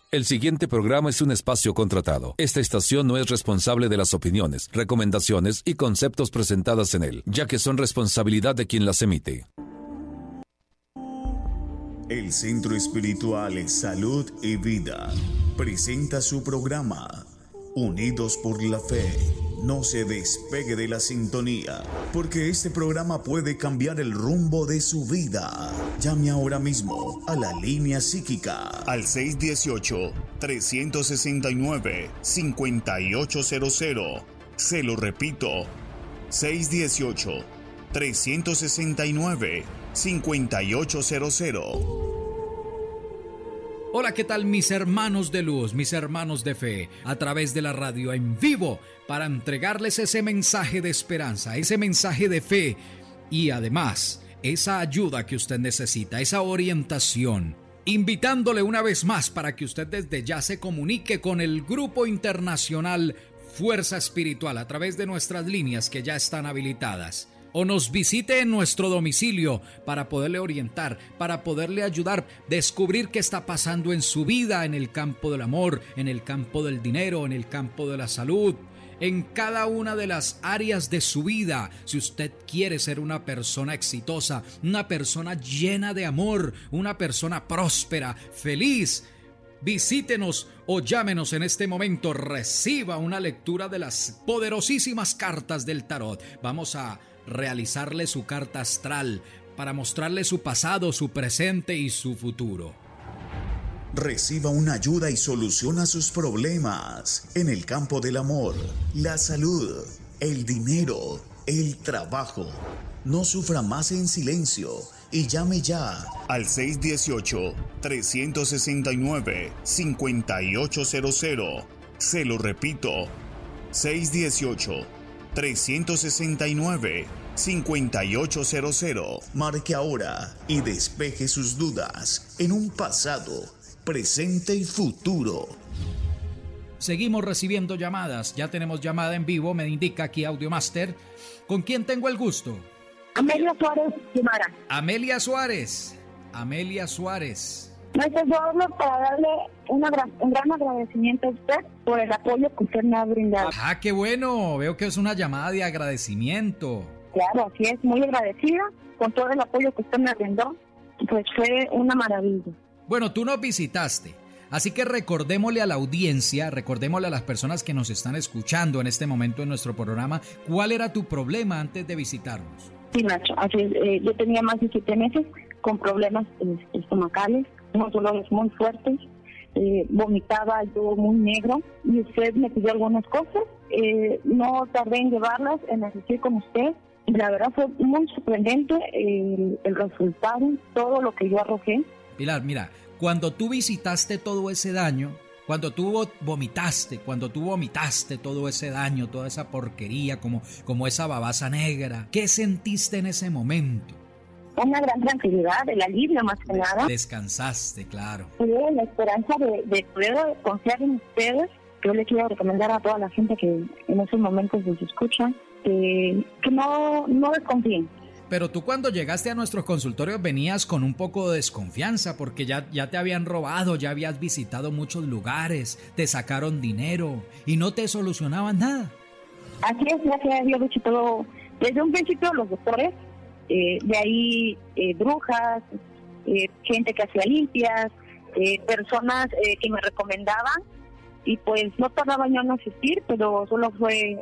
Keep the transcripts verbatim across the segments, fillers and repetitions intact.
El siguiente programa es un espacio contratado. Esta estación no es responsable de las opiniones, recomendaciones y conceptos presentadas en él, ya que son responsabilidad de quien las emite. El Centro Espiritual Salud y Vida presenta su programa Unidos por la Fe. No se despegue de la sintonía, porque este programa puede cambiar el rumbo de su vida. Llame ahora mismo a la línea psíquica al seis uno ocho, tres seis nueve, cinco ocho cero cero. Se lo repito, seis uno ocho, tres seis nueve, cinco ocho cero cero. Hola, ¿qué tal mis hermanos de luz, mis hermanos de fe? A través de la radio en vivo para entregarles ese mensaje de esperanza, ese mensaje de fe y además esa ayuda que usted necesita, esa orientación. Invitándole una vez más para que usted desde ya se comunique con el Grupo Internacional Fuerza Espiritual a través de nuestras líneas que ya están habilitadas. O nos visite en nuestro domicilio para poderle orientar, para poderle ayudar, descubrir qué está pasando en su vida, en el campo del amor, en el campo del dinero, en el campo de la salud, en cada una de las áreas de su vida. Si usted quiere ser una persona exitosa, una persona llena de amor, una persona próspera, feliz, visítenos o llámenos en este momento. Reciba una lectura de las poderosísimas cartas del tarot. Vamos a realizarle su carta astral para mostrarle su pasado, su presente y su futuro. Reciba una ayuda y soluciona sus problemas en el campo del amor, la salud, el dinero, el trabajo. No sufra más en silencio y llame ya al seis uno ocho, tres seis nueve, cinco ocho cero cero. Se lo repito, seis uno ocho, tres seis nueve, cinco ocho cero cero. Marque ahora y despeje sus dudas en un pasado, presente y futuro. Seguimos recibiendo llamadas. Ya tenemos llamada en vivo, me indica aquí Audiomaster. ¿Con quién tengo el gusto? Amelia Suárez Guimara. Amelia Suárez. Amelia Suárez. Maestro, yo hablo para darle una gran, un gran agradecimiento a usted por el apoyo que usted me ha brindado. ¡Ah, qué bueno! Veo que es una llamada de agradecimiento. Claro, así es, muy agradecida con todo el apoyo que usted me brindó. Pues fue una maravilla. Bueno, tú nos visitaste, así que recordémosle a la audiencia, recordémosle a las personas que nos están escuchando en este momento en nuestro programa, ¿cuál era tu problema antes de visitarnos? Sí, Nacho, así es, eh, yo tenía más de siete meses con problemas eh, estomacales, unos dolores muy fuertes, eh, vomitaba yo muy negro y usted me pidió algunas cosas, eh, no tardé en llevarlas, en asistir con usted y la verdad fue muy sorprendente el, el resultado, todo lo que yo arrojé. Pilar, mira, cuando tú visitaste todo ese daño, cuando tú vomitaste, cuando tú vomitaste todo ese daño, toda esa porquería, como, como esa babasa negra, ¿qué sentiste en ese momento? Una gran tranquilidad, el alivio más que nada. Descansaste, claro. Tuve la esperanza de, de poder confiar en ustedes. Yo le quiero recomendar a toda la gente que en esos momentos nos escucha, que, que no, no desconfíen. Pero tú cuando llegaste a nuestros consultorios venías con un poco de desconfianza porque ya, ya te habían robado, ya habías visitado muchos lugares, te sacaron dinero y no te solucionaban nada. Así es, gracias a Dios, hecho todo. Desde un principio los doctores, eh, de ahí eh, brujas, eh, gente que hacía limpias, eh, personas eh, que me recomendaban y pues no tardaba yo en asistir, pero solo fue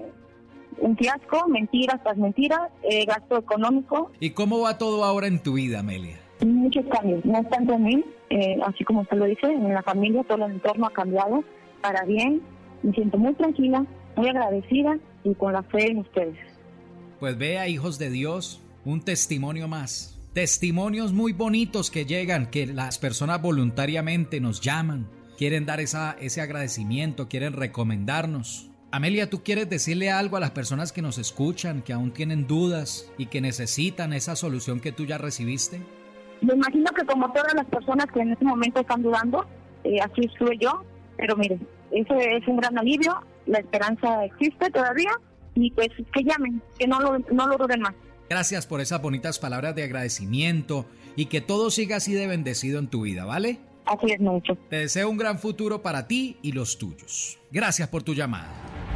un fiasco, mentiras tras mentiras, eh, gasto económico. ¿Y cómo va todo ahora en tu vida, Amelia? Muchos cambios, no es tanto en mí, eh, así como usted lo dice, en la familia todo el entorno ha cambiado para bien, me siento muy tranquila, muy agradecida y con la fe en ustedes. Pues vea, hijos de Dios, un testimonio más, testimonios muy bonitos que llegan, que las personas voluntariamente nos llaman, quieren dar esa, ese agradecimiento, quieren recomendarnos. Amelia, ¿tú quieres decirle algo a las personas que nos escuchan, que aún tienen dudas y que necesitan esa solución que tú ya recibiste? Me imagino que como todas las personas que en este momento están dudando, eh, así estuve yo, pero mire, eso es un gran alivio, la esperanza existe todavía y pues que llamen, que no lo, no lo duden más. Gracias por esas bonitas palabras de agradecimiento y que todo siga así de bendecido en tu vida, ¿vale? Así es, mucho. Te deseo un gran futuro para ti y los tuyos. Gracias por tu llamada.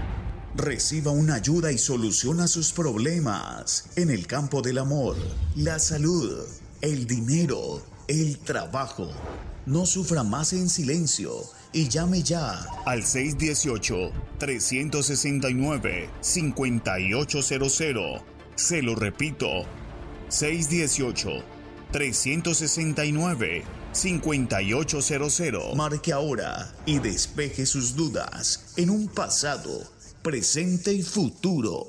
Reciba una ayuda y soluciona sus problemas en el campo del amor, la salud, el dinero, el trabajo. No sufra más en silencio y llame ya al seis uno ocho, tres seis nueve, cinco ocho cero cero. Se lo repito, seis uno ocho, tres seis nueve, cinco ocho cero cero. Marque ahora y despeje sus dudas en un pasado, presente y futuro.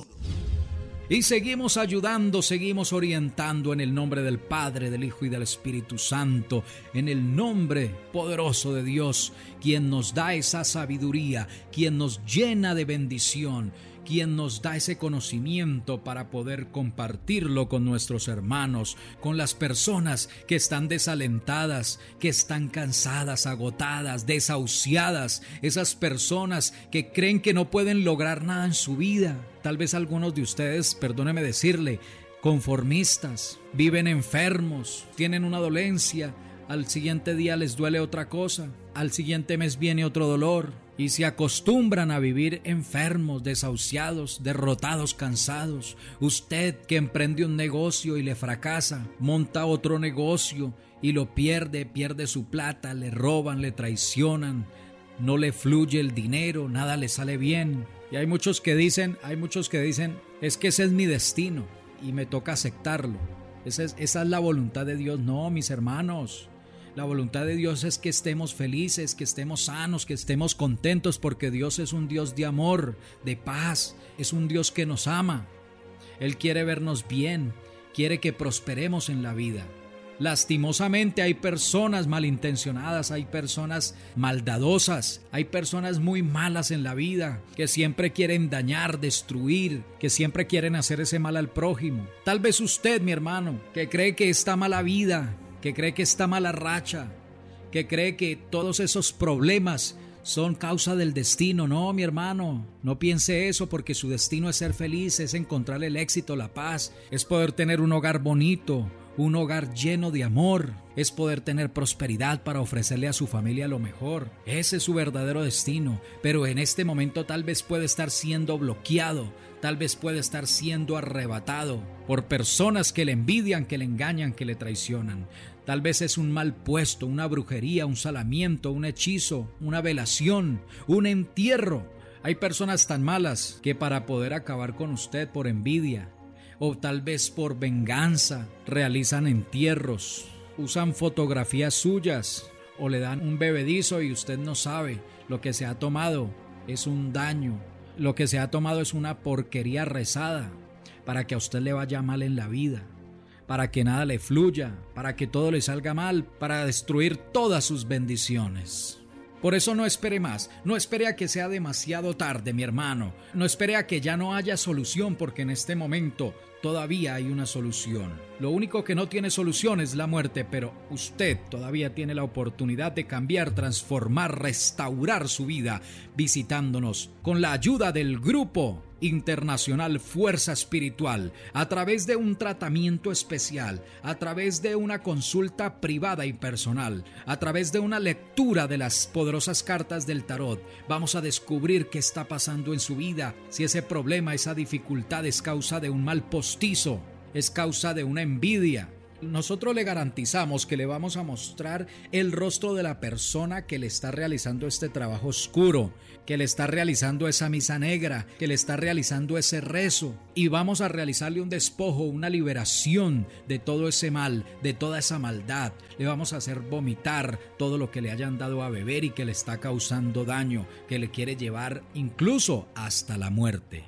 Y seguimos ayudando, seguimos orientando en el nombre del Padre, del Hijo y del Espíritu Santo, en el nombre poderoso de Dios, quien nos da esa sabiduría, quien nos llena de bendición, quien nos da ese conocimiento para poder compartirlo con nuestros hermanos, con las personas que están desalentadas, que están cansadas, agotadas, desahuciadas, esas personas que creen que no pueden lograr nada en su vida. Tal vez algunos de ustedes, perdóneme decirle, conformistas, viven enfermos, tienen una dolencia, al siguiente día les duele otra cosa, al siguiente mes viene otro dolor y se acostumbran a vivir enfermos, desahuciados, derrotados, cansados. Usted que emprende un negocio y le fracasa, monta otro negocio y lo pierde, pierde su plata, le roban, le traicionan, no le fluye el dinero, nada le sale bien. Y hay muchos que dicen, hay muchos que dicen, es que ese es mi destino y me toca aceptarlo. Esa es, esa es la voluntad de Dios. No, mis hermanos, la voluntad de Dios es que estemos felices, que estemos sanos, que estemos contentos, porque Dios es un Dios de amor, de paz, es un Dios que nos ama. Él quiere vernos bien, quiere que prosperemos en la vida. Lastimosamente hay personas malintencionadas, hay personas maldadosas, hay personas muy malas en la vida que siempre quieren dañar, destruir, que siempre quieren hacer ese mal al prójimo. Tal vez usted, mi hermano, que cree que esta mala vida, que cree que esta mala racha, que cree que todos esos problemas son causa del destino. No, mi hermano, no piense eso, porque su destino es ser feliz, es encontrar el éxito, la paz, es poder tener un hogar bonito, un hogar lleno de amor, es poder tener prosperidad para ofrecerle a su familia lo mejor. Ese es su verdadero destino, pero en este momento tal vez puede estar siendo bloqueado, tal vez puede estar siendo arrebatado por personas que le envidian, que le engañan, que le traicionan. Tal vez es un mal puesto, una brujería, un salamiento, un hechizo, una velación, un entierro. Hay personas tan malas que para poder acabar con usted por envidia, o tal vez por venganza, realizan entierros, usan fotografías suyas o le dan un bebedizo y usted no sabe. Lo que se ha tomado es un daño, lo que se ha tomado es una porquería rezada para que a usted le vaya mal en la vida, para que nada le fluya, para que todo le salga mal, para destruir todas sus bendiciones. Por eso no espere más, no espere a que sea demasiado tarde, mi hermano, no espere a que ya no haya solución, porque en este momento todavía hay una solución. Lo único que no tiene solución es la muerte, pero usted todavía tiene la oportunidad de cambiar, transformar, restaurar su vida, visitándonos con la ayuda del Grupo Internacional Fuerza Espiritual, a través de un tratamiento especial, a través de una consulta privada y personal, a través de una lectura de las poderosas cartas del tarot. Vamos a descubrir qué está pasando en su vida, si ese problema, esa dificultad es causa de un mal postizo, es causa de una envidia. Nosotros le garantizamos que le vamos a mostrar el rostro de la persona que le está realizando este trabajo oscuro, que le está realizando esa misa negra, que le está realizando ese rezo, y vamos a realizarle un despojo, una liberación de todo ese mal, de toda esa maldad. Le vamos a hacer vomitar todo lo que le hayan dado a beber y que le está causando daño, que le quiere llevar incluso hasta la muerte.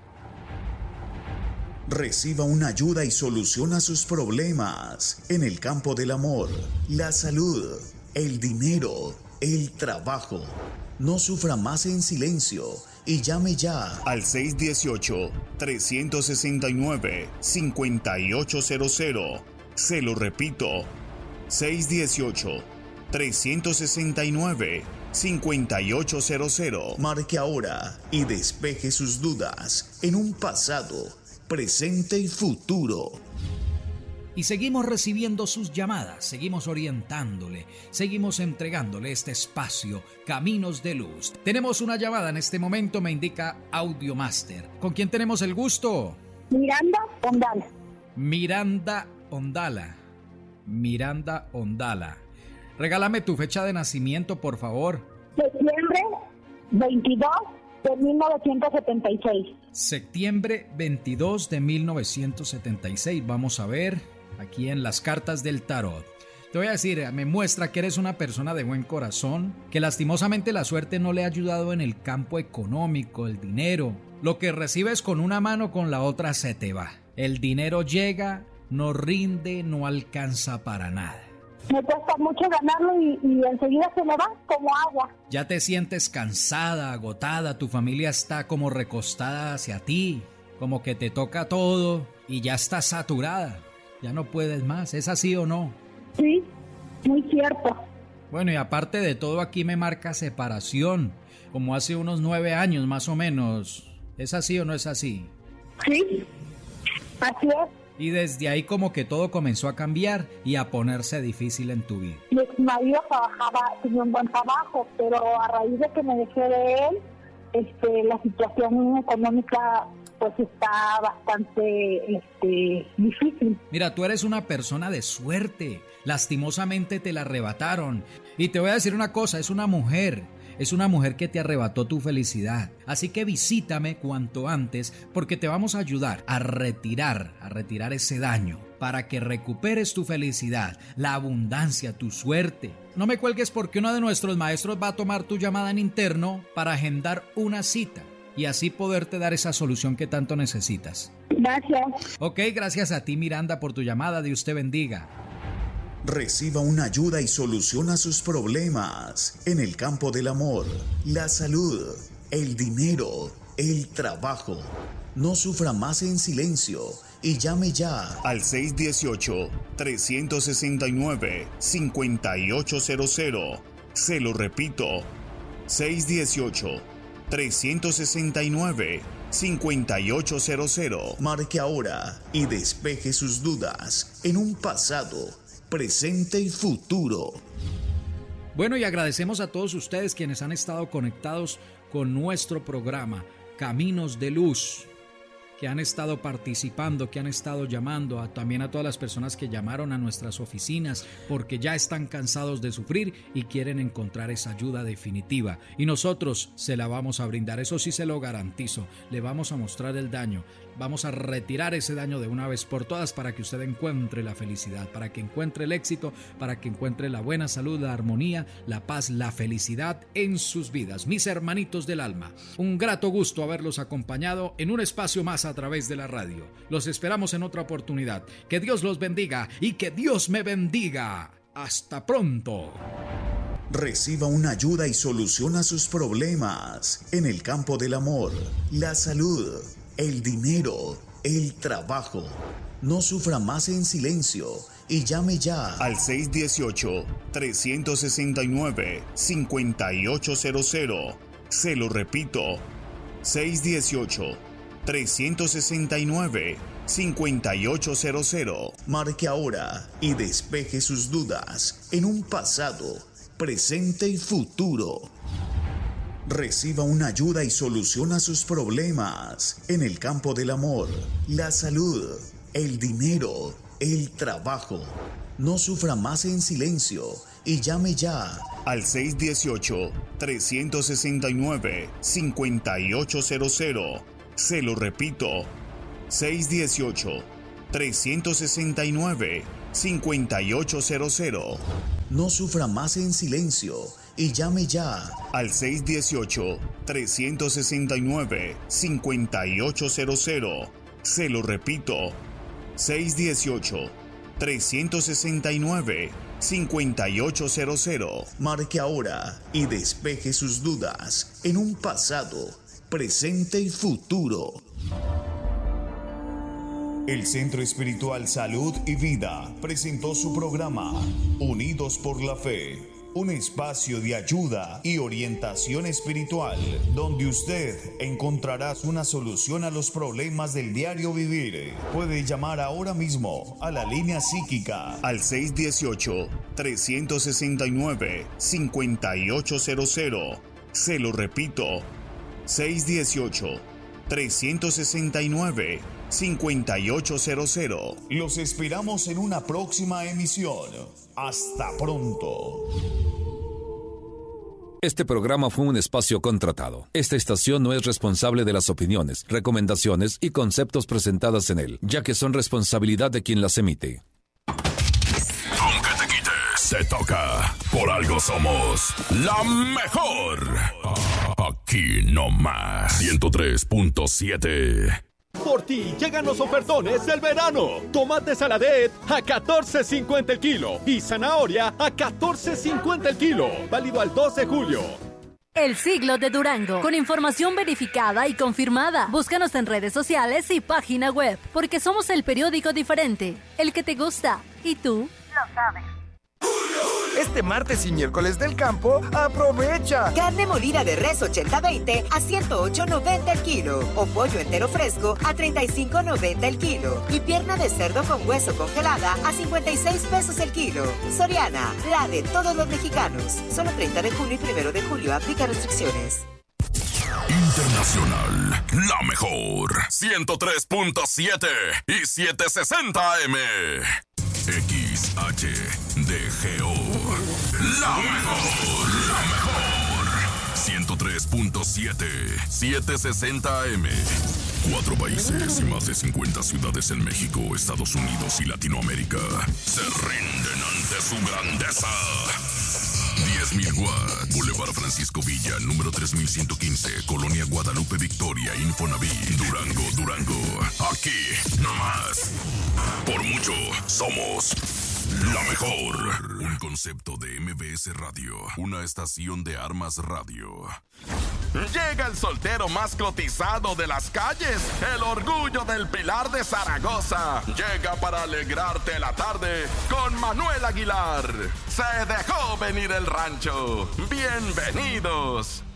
Reciba una ayuda y soluciona sus problemas en el campo del amor, la salud, el dinero, el trabajo. No sufra más en silencio y llame ya al seis uno ocho, tres seis nueve, cinco ocho cero cero. Se lo repito, seis uno ocho, tres seis nueve, cinco ocho cero cero. Marque ahora y despeje sus dudas en un pasado, presente y futuro. Y seguimos recibiendo sus llamadas, seguimos orientándole, seguimos entregándole este espacio, Caminos de Luz. Tenemos una llamada en este momento, me indica Audiomaster. ¿Con quién tenemos el gusto? Miranda Ondala. Miranda Ondala. Miranda Ondala. Regálame tu fecha de nacimiento, por favor. Septiembre veintidós de mil novecientos setenta y seis. Septiembre veintidós de mil novecientos setenta y seis. Vamos a ver aquí en las cartas del tarot. Te voy a decir, me muestra que eres una persona de buen corazón, que lastimosamente la suerte no le ha ayudado en el campo económico, el dinero. Lo que recibes con una mano, con la otra se te va. El dinero llega, no rinde, no alcanza para nada. Me cuesta mucho ganarlo y, y enseguida se me va como agua. Ya te sientes cansada, agotada, tu familia está como recostada hacia ti, como que te toca todo y ya estás saturada. Ya no puedes más, ¿es así o no? Sí, muy cierto. Bueno, y aparte de todo, aquí me marca separación, como hace unos nueve años más o menos. ¿Es así o no es así? Sí, así es. Y desde ahí como que todo comenzó a cambiar y a ponerse difícil en tu vida. Mi marido trabajaba, tenía un buen trabajo, pero a raíz de que me dejé de él, este, la situación económica pues está bastante este, difícil. Mira, tú eres una persona de suerte, lastimosamente te la arrebataron. Y te voy a decir una cosa, es una mujer, es una mujer que te arrebató tu felicidad. Así que visítame cuanto antes porque te vamos a ayudar a retirar, a retirar ese daño para que recuperes tu felicidad, la abundancia, tu suerte. No me cuelgues porque uno de nuestros maestros va a tomar tu llamada en interno para agendar una cita y así poderte dar esa solución que tanto necesitas. Gracias. Ok, gracias a ti, Miranda, por tu llamada. Dios te bendiga. Reciba una ayuda y solución a sus problemas en el campo del amor, la salud, el dinero, el trabajo. No sufra más en silencio y llame ya al seis uno ocho, tres seis nueve, cinco ocho cero cero. Se lo repito, seis uno ocho, tres seis nueve, cinco ocho cero cero. Marque ahora y despeje sus dudas en un pasado, presente y futuro. Bueno, y agradecemos a todos ustedes quienes han estado conectados con nuestro programa Caminos de Luz, que han estado participando, que han estado llamando, a, también a todas las personas que llamaron a nuestras oficinas porque ya están cansados de sufrir y quieren encontrar esa ayuda definitiva. Y nosotros se la vamos a brindar, eso sí se lo garantizo. Le vamos a mostrar el daño, vamos a retirar ese daño de una vez por todas para que usted encuentre la felicidad, para que encuentre el éxito, para que encuentre la buena salud, la armonía, la paz, la felicidad en sus vidas. Mis hermanitos del alma, un grato gusto haberlos acompañado en un espacio más a través de la radio. Los esperamos en otra oportunidad. Que Dios los bendiga y que Dios me bendiga. Hasta pronto. Reciba una ayuda y solución a sus problemas en el campo del amor, la salud, el dinero, el trabajo. No sufra más en silencio y llame ya al seis uno ocho, tres seis nueve, cinco ocho cero cero. Se lo repito, seis uno ocho, tres seis nueve, cinco ocho cero cero. Marque ahora y despeje sus dudas en un pasado, presente y futuro. Reciba una ayuda y solución a sus problemas en el campo del amor, la salud, el dinero, el trabajo. No sufra más en silencio y llame ya al seis uno ocho, tres seis nueve, cinco ocho cero cero. Se lo repito, seis uno ocho, tres seis nueve, cinco ocho cero cero. No sufra más en silencio y llame ya al seis uno ocho, tres seis nueve, cinco ocho cero cero. Se lo repito, seis uno ocho, tres seis nueve, cinco ocho cero cero. Marque ahora y despeje sus dudas en un pasado, presente y futuro. El Centro Espiritual Salud y Vida presentó su programa Unidos por la Fe. un espacio de ayuda y orientación espiritual, donde usted encontrará una solución a los problemas del diario vivir. Puede llamar ahora mismo a la línea psíquica al seis uno ocho, tres seis nueve, cinco ocho cero cero. Se lo repito, seis uno ocho, tres seis nueve, cinco ocho cero cero. Los esperamos en una próxima emisión. Hasta pronto. Este programa fue un espacio contratado. Esta estación no es responsable de las opiniones, recomendaciones y conceptos presentadas en él, ya que son responsabilidad de quien las emite. Aunque te quites, te toca. Por algo somos la mejor. Aquí no más. ciento tres punto siete. Por ti llegan los ofertones del verano. Tomate Saladet a catorce cincuenta el kilo y zanahoria a catorce cincuenta el kilo. Válido al dos de julio. El Siglo de Durango, con información verificada y confirmada. Búscanos en redes sociales y página web, porque somos el periódico diferente, el que te gusta. ¿Y tú? Lo sabes. Este martes y miércoles del campo, aprovecha. Carne molida de res ochenta veinte a ciento ocho noventa el kilo. O pollo entero fresco a treinta y cinco noventa el kilo. Y pierna de cerdo con hueso congelada a cincuenta y seis pesos el kilo. Soriana, la de todos los mexicanos. Solo treinta de junio y primero de julio. Aplica restricciones. Internacional, la mejor. ciento tres punto siete y setecientos sesenta A M. X H D G O. La mejor, la mejor. ciento tres punto siete, setecientos sesenta A M. Cuatro países y más de cincuenta ciudades en México, Estados Unidos y Latinoamérica se rinden ante su grandeza. diez mil watts. Boulevard Francisco Villa, número tres mil ciento quince, Colonia Guadalupe Victoria, Infonavit, Durango, Durango. Aquí, nomás. Por mucho, somos la mejor. Un concepto de M B S Radio, una estación de Armas Radio. Llega el soltero más cotizado de las calles, el orgullo del Pilar de Zaragoza. Llega para alegrarte la tarde con Manuel Aguilar. Se dejó venir el rancho. Bienvenidos.